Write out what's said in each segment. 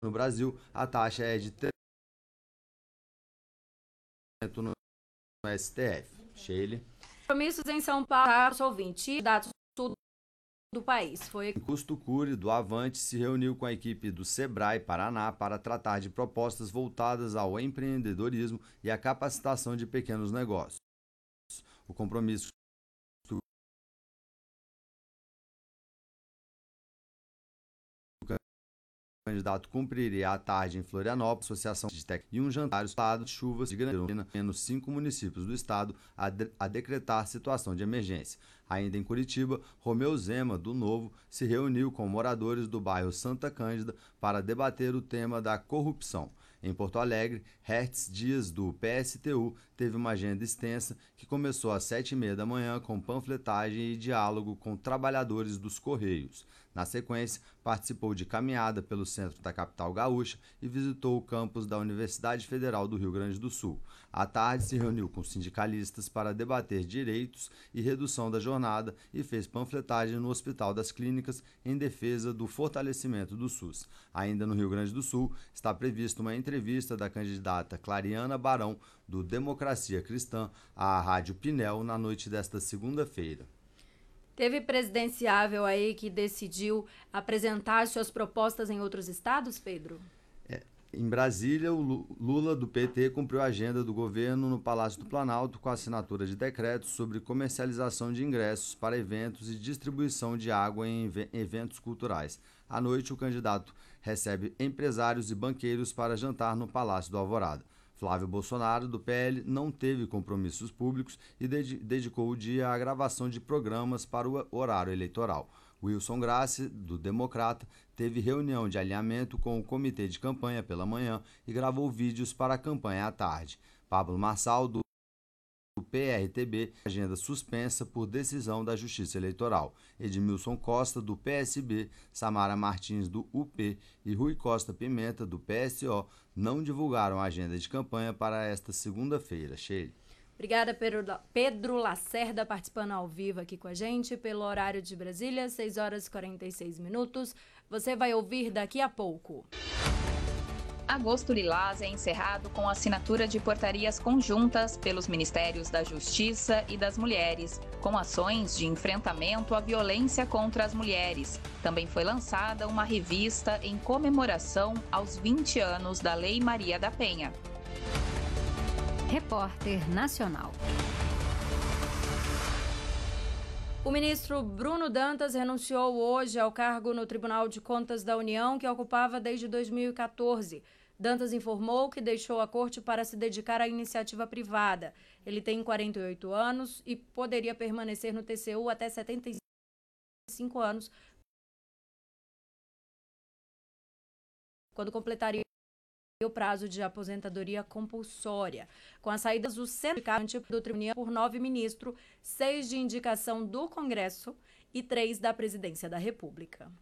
No Brasil, a taxa é de 3% no STF. Sheila. Compromissos em São Paulo, ouvinte, dados do país. Em Custo Cury, do Avante, se reuniu com a equipe do Sebrae Paraná para tratar de propostas voltadas ao empreendedorismo e à capacitação de pequenos negócios. O compromisso o candidato cumpriria à tarde em Florianópolis, Associação de Técnicos, e um jantar estado de chuvas de granizo, menos 5 municípios do estado a decretar situação de emergência. Ainda em Curitiba, Romeu Zema, do Novo, se reuniu com moradores do bairro Santa Cândida para debater o tema da corrupção. Em Porto Alegre, Hertz Dias, do PSTU, teve uma agenda extensa que começou às 7h30 da manhã com panfletagem e diálogo com trabalhadores dos Correios. Na sequência, participou de caminhada pelo centro da capital gaúcha e visitou o campus da Universidade Federal do Rio Grande do Sul. À tarde, se reuniu com sindicalistas para debater direitos e redução da jornada e fez panfletagem no Hospital das Clínicas em defesa do fortalecimento do SUS. Ainda no Rio Grande do Sul, está prevista uma entrevista da candidata Clariana Barão, do Democracia Cristã, à Rádio Pinel, na noite desta segunda-feira. Teve presidenciável aí que decidiu apresentar suas propostas em outros estados, Pedro? Em Brasília, o Lula, do PT, cumpriu a agenda do governo no Palácio do Planalto com a assinatura de decretos sobre comercialização de ingressos para eventos e distribuição de água em eventos culturais. À noite, o candidato recebe empresários e banqueiros para jantar no Palácio do Alvorada. Flávio Bolsonaro, do PL, não teve compromissos públicos e dedicou o dia à gravação de programas para o horário eleitoral. Wilson Grassi, do Democrata, teve reunião de alinhamento com o comitê de campanha pela manhã e gravou vídeos para a campanha à tarde. Pablo Marçal, do PRTB, agenda suspensa por decisão da Justiça Eleitoral. Edmilson Costa, do PSB, Samara Martins, do UP e Rui Costa Pimenta, do PSO, não divulgaram a agenda de campanha para esta segunda-feira. Sheila. Obrigada, Pedro Lacerda, participando ao vivo aqui com a gente, pelo horário de Brasília, 6h46. Você vai ouvir daqui a pouco. Agosto Lilás é encerrado com a assinatura de portarias conjuntas pelos Ministérios da Justiça e das Mulheres, com ações de enfrentamento à violência contra as mulheres. Também foi lançada uma revista em comemoração aos 20 anos da Lei Maria da Penha. Repórter Nacional. O ministro Bruno Dantas renunciou hoje ao cargo no Tribunal de Contas da União, que ocupava desde 2014. Dantas informou que deixou a corte para se dedicar à iniciativa privada. Ele tem 48 anos e poderia permanecer no TCU até 75 anos, quando completaria o prazo de aposentadoria compulsória. Com as saídas do sindicato do Tribunal por 9 ministros, 6 de indicação do Congresso e 3 da Presidência da República.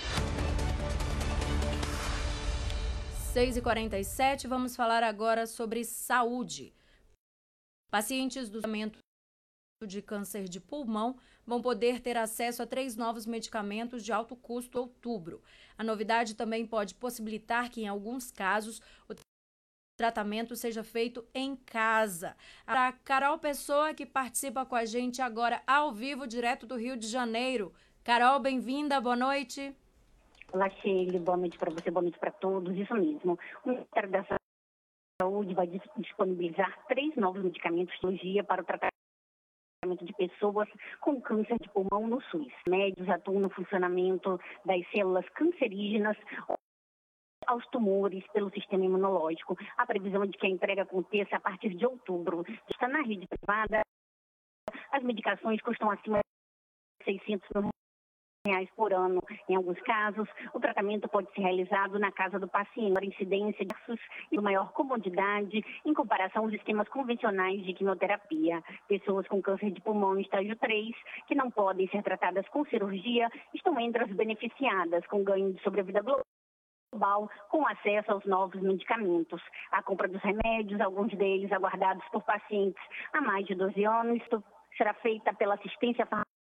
6h47, vamos falar agora sobre saúde. Pacientes do tratamento de câncer de pulmão vão poder ter acesso a 3 novos medicamentos de alto custo em outubro. A novidade também pode possibilitar que, em alguns casos, o tratamento seja feito em casa. A Carol Pessoa, que participa com a gente agora ao vivo, direto do Rio de Janeiro. Carol, bem-vinda, boa noite. Olá, Sheila, boa noite para você, boa noite para todos. Isso mesmo. O Ministério da Saúde vai disponibilizar 3 novos medicamentos de cirurgia para o tratamento de pessoas com câncer de pulmão no SUS. Médicos atuam no funcionamento das células cancerígenas aos tumores pelo sistema imunológico. A previsão é de que a entrega aconteça a partir de outubro. Está na rede privada, as medicações custam acima de R$600 por ano. Em alguns casos, o tratamento pode ser realizado na casa do paciente, incidência de gastos e maior comodidade em comparação aos esquemas convencionais de quimioterapia. Pessoas com câncer de pulmão em estágio 3, que não podem ser tratadas com cirurgia, estão entre as beneficiadas com ganho de sobrevida global, com acesso aos novos medicamentos. A compra dos remédios, alguns deles aguardados por pacientes há mais de 12 anos, será feita pela assistência farmacêutica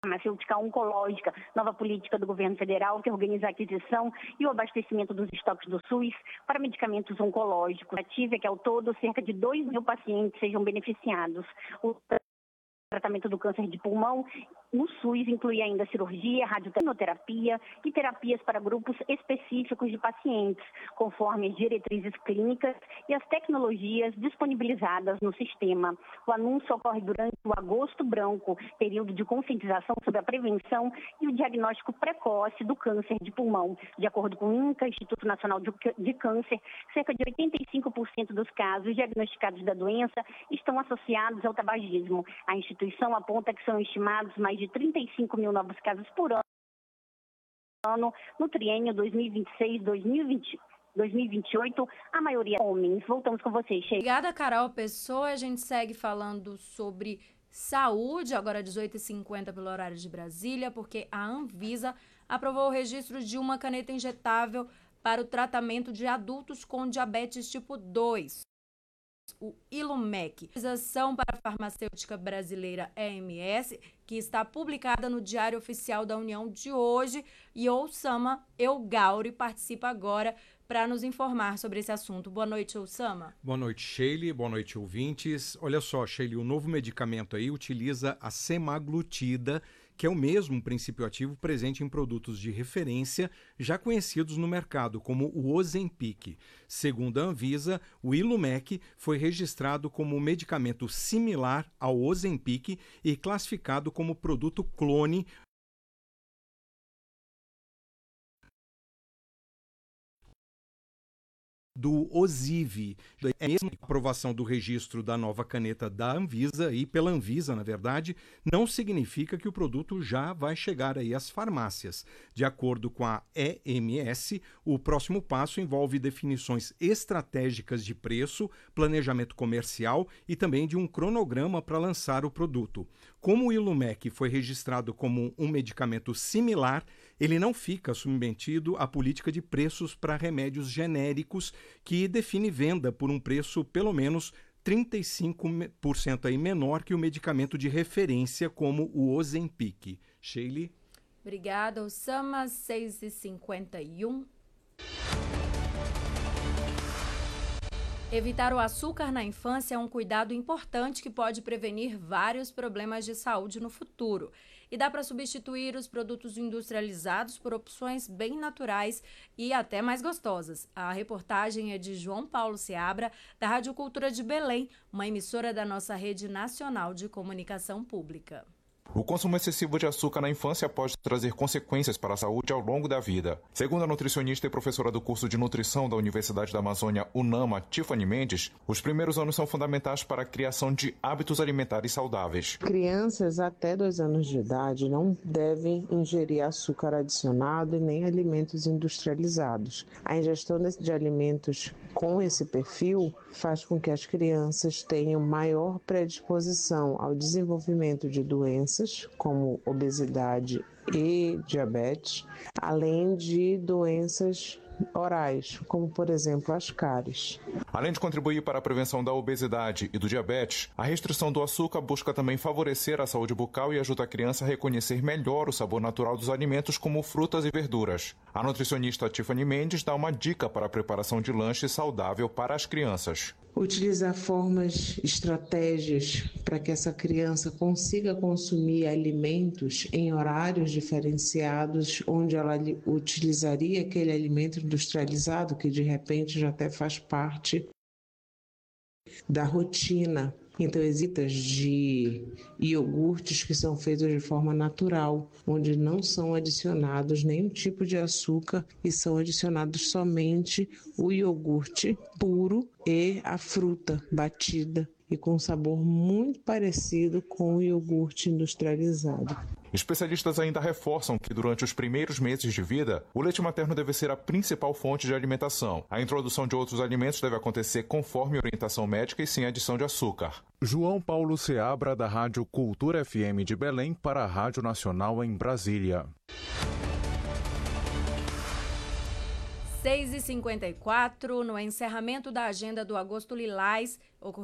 farmacêutica oncológica, nova política do governo federal que organiza a aquisição e o abastecimento dos estoques do SUS para medicamentos oncológicos. A ativa é que, ao todo, cerca de 2.000 pacientes sejam beneficiados. O tratamento do câncer de pulmão no SUS inclui ainda cirurgia, radioterapia e terapias para grupos específicos de pacientes, conforme as diretrizes clínicas e as tecnologias disponibilizadas no sistema. O anúncio ocorre durante o Agosto Branco, período de conscientização sobre a prevenção e o diagnóstico precoce do câncer de pulmão. De acordo com o INCA, Instituto Nacional de Câncer, cerca de 85% dos casos diagnosticados da doença estão associados ao tabagismo. A instituição aponta que são estimados mais de 35 mil novos casos por ano no triênio 2026-2028, a maioria homens. Voltamos com vocês, Sheila. Obrigada, Carol Pessoa. A gente segue falando sobre saúde, agora 18h50 pelo horário de Brasília, porque a Anvisa aprovou o registro de uma caneta injetável para o tratamento de adultos com diabetes tipo 2. O Ilumec, autorização para a farmacêutica brasileira EMS, que está publicada no Diário Oficial da União de hoje, e Oussama Elgauri participa agora para nos informar sobre esse assunto. Boa noite, Oussama. Boa noite, Sheila. Boa noite, ouvintes. Olha só, Sheila, o novo medicamento aí utiliza a semaglutida, que é o mesmo princípio ativo presente em produtos de referência já conhecidos no mercado, como o Ozempic. Segundo a Anvisa, o Ilumec foi registrado como um medicamento similar ao Ozempic e classificado como produto clone do Oziv. É a mesma aprovação do registro da nova caneta da Anvisa e pela Anvisa, na verdade, não significa que o produto já vai chegar aí às farmácias. De acordo com a EMS, o próximo passo envolve definições estratégicas de preço, planejamento comercial e também de um cronograma para lançar o produto. Como o Ilumec foi registrado como um medicamento similar, ele não fica submetido à política de preços para remédios genéricos, que define venda por um preço pelo menos 35% aí menor que o medicamento de referência, como o Ozempic. Sheila? Obrigada, Oussama. 6h51. Evitar o açúcar na infância é um cuidado importante que pode prevenir vários problemas de saúde no futuro. E dá para substituir os produtos industrializados por opções bem naturais e até mais gostosas. A reportagem é de João Paulo Seabra, da Rádio Cultura de Belém, uma emissora da nossa rede nacional de comunicação pública. O consumo excessivo de açúcar na infância pode trazer consequências para a saúde ao longo da vida. Segundo a nutricionista e professora do curso de nutrição da Universidade da Amazônia, UNAMA, Tiffany Mendes, os primeiros anos são fundamentais para a criação de hábitos alimentares saudáveis. Crianças até 2 anos de idade não devem ingerir açúcar adicionado e nem alimentos industrializados. A ingestão de alimentos com esse perfil faz com que as crianças tenham maior predisposição ao desenvolvimento de doenças como obesidade e diabetes, além de doenças orais, como por exemplo as cáries. Além de contribuir para a prevenção da obesidade e do diabetes, a restrição do açúcar busca também favorecer a saúde bucal e ajuda a criança a reconhecer melhor o sabor natural dos alimentos, como frutas e verduras. A nutricionista Tiffany Mendes dá uma dica para a preparação de lanche saudável para as crianças. Utilizar estratégias para que essa criança consiga consumir alimentos em horários diferenciados, onde ela utilizaria aquele alimento industrializado, que de repente já até faz parte da rotina. Então, existem de iogurtes que são feitos de forma natural, onde não são adicionados nenhum tipo de açúcar e são adicionados somente o iogurte puro e a fruta batida, e com um sabor muito parecido com o iogurte industrializado. Especialistas ainda reforçam que durante os primeiros meses de vida, o leite materno deve ser a principal fonte de alimentação. A introdução de outros alimentos deve acontecer conforme orientação médica e sem adição de açúcar. João Paulo Seabra, da Rádio Cultura FM de Belém, para a Rádio Nacional em Brasília. 6h54, no encerramento da agenda do Agosto Lilás,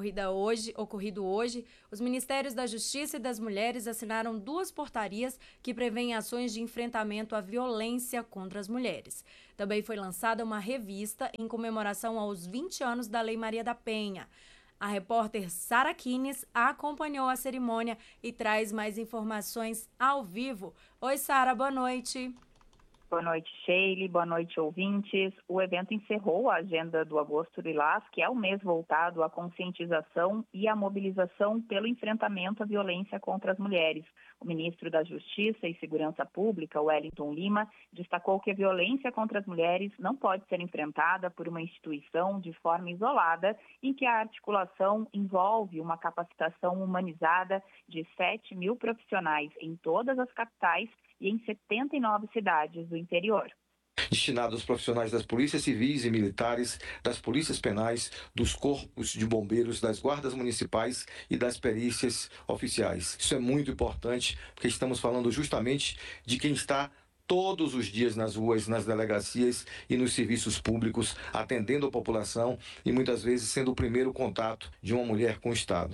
ocorrido hoje, os Ministérios da Justiça e das Mulheres assinaram 2 portarias que prevêem ações de enfrentamento à violência contra as mulheres. Também foi lançada uma revista em comemoração aos 20 anos da Lei Maria da Penha. A repórter Sara Kines acompanhou a cerimônia e traz mais informações ao vivo. Oi, Sara, boa noite. Boa noite, Sheila. Boa noite, ouvintes. O evento encerrou a agenda do Agosto Lilás, que é o mês voltado à conscientização e à mobilização pelo enfrentamento à violência contra as mulheres. O ministro da Justiça e Segurança Pública, Wellington Lima, destacou que a violência contra as mulheres não pode ser enfrentada por uma instituição de forma isolada e que a articulação envolve uma capacitação humanizada de 7 mil profissionais em todas as capitais e em 79 cidades do interior. Destinado aos profissionais das polícias civis e militares, das polícias penais, dos corpos de bombeiros, das guardas municipais e das perícias oficiais. Isso é muito importante, porque estamos falando justamente de quem está todos os dias nas ruas, nas delegacias e nos serviços públicos, atendendo a população e muitas vezes sendo o primeiro contato de uma mulher com o Estado.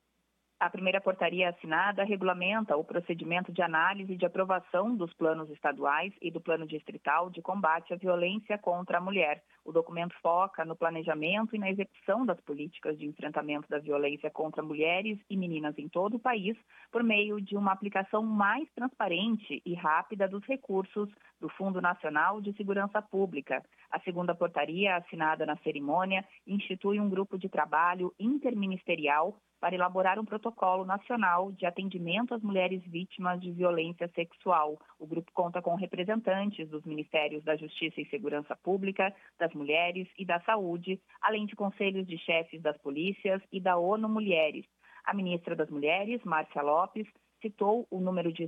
A primeira portaria assinada regulamenta o procedimento de análise e de aprovação dos planos estaduais e do plano distrital de combate à violência contra a mulher. O documento foca no planejamento e na execução das políticas de enfrentamento da violência contra mulheres e meninas em todo o país, por meio de uma aplicação mais transparente e rápida dos recursos do Fundo Nacional de Segurança Pública. A segunda portaria, assinada na cerimônia, institui um grupo de trabalho interministerial para elaborar um protocolo nacional de atendimento às mulheres vítimas de violência sexual. O grupo conta com representantes dos Ministérios da Justiça e Segurança Pública, das Mulheres e da Saúde, além de conselhos de chefes das polícias e da ONU Mulheres. A ministra das Mulheres, Márcia Lopes, citou o número de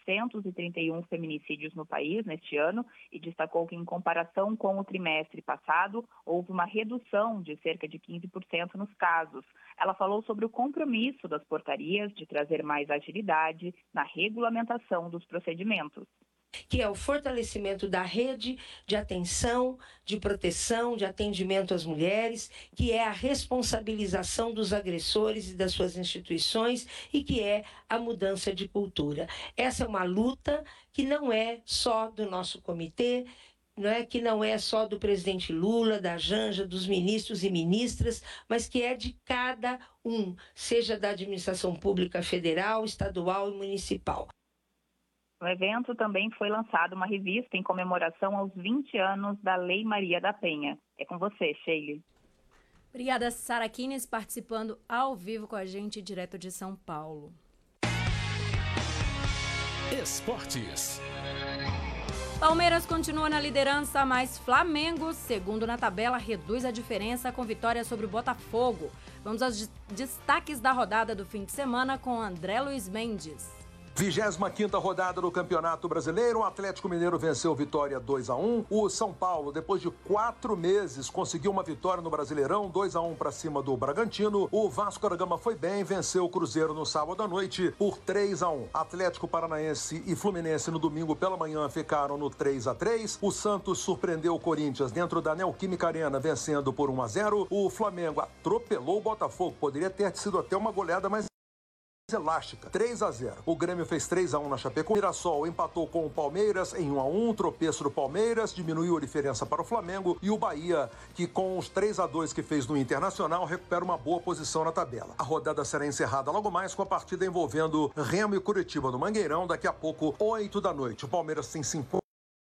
731 feminicídios no país neste ano e destacou que, em comparação com o trimestre passado, houve uma redução de cerca de 15% nos casos. Ela falou sobre o compromisso das portarias de trazer mais agilidade na regulamentação dos procedimentos, que é o fortalecimento da rede de atenção, de proteção, de atendimento às mulheres, que é a responsabilização dos agressores e das suas instituições e que é a mudança de cultura. Essa é uma luta que não é só do nosso comitê, que não é só do presidente Lula, da Janja, dos ministros e ministras, mas que é de cada um, seja da administração pública federal, estadual e municipal. No evento também foi lançada uma revista em comemoração aos 20 anos da Lei Maria da Penha. É com você, Sheila. Obrigada, Sara Kines, participando ao vivo com a gente, direto de São Paulo. Esportes. Palmeiras continua na liderança, mas Flamengo, segundo na tabela, reduz a diferença com vitória sobre o Botafogo. Vamos aos destaques da rodada do fim de semana com André Luiz Mendes. 25ª rodada do Campeonato Brasileiro, o Atlético Mineiro venceu Vitória 2-1. O São Paulo, depois de 4 meses, conseguiu uma vitória no Brasileirão, 2-1 para cima do Bragantino. O Vasco da Gama foi bem, venceu o Cruzeiro no sábado à noite por 3-1. Atlético Paranaense e Fluminense no domingo pela manhã ficaram no 3-3. O Santos surpreendeu o Corinthians dentro da Neoquímica Arena, vencendo por 1-0. O Flamengo atropelou o Botafogo, poderia ter sido até uma goleada mais elástica, 3-0. O Grêmio fez 3-1 na Chapecoense. O Mirassol empatou com o Palmeiras em 1-1, tropeço do Palmeiras, diminuiu a diferença para o Flamengo, e o Bahia, que com os 3-2 que fez no Internacional, recupera uma boa posição na tabela. A rodada será encerrada logo mais com a partida envolvendo Remo e Curitiba no Mangueirão, daqui a pouco, 8 da noite. O Palmeiras tem 52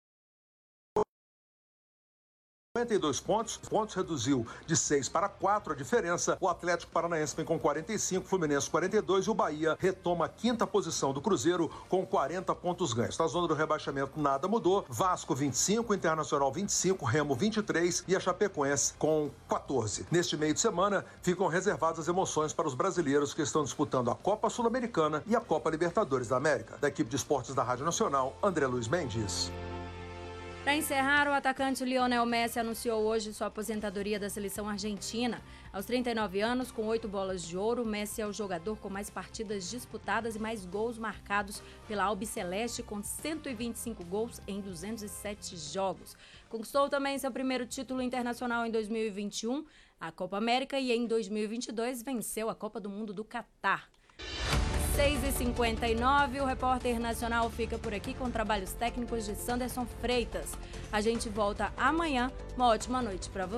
pontos, reduziu de 6 para 4 a diferença. O Atlético Paranaense vem com 45, Fluminense 42 e o Bahia retoma a 5ª posição do Cruzeiro com 40 pontos ganhos. Na zona do rebaixamento nada mudou, Vasco 25, Internacional 25, Remo 23 e a Chapecoense com 14. Neste meio de semana ficam reservadas as emoções para os brasileiros que estão disputando a Copa Sul-Americana e a Copa Libertadores da América. Da equipe de esportes da Rádio Nacional, André Luiz Mendes. Para encerrar, o atacante Lionel Messi anunciou hoje sua aposentadoria da seleção argentina. Aos 39 anos, com 8 bolas de ouro, Messi é o jogador com mais partidas disputadas e mais gols marcados pela Albiceleste, com 125 gols em 207 jogos. Conquistou também seu primeiro título internacional em 2021, a Copa América, e em 2022 venceu a Copa do Mundo do Catar. 6h59, o Repórter Nacional fica por aqui com trabalhos técnicos de Sanderson Freitas. A gente volta amanhã. Uma ótima noite para você.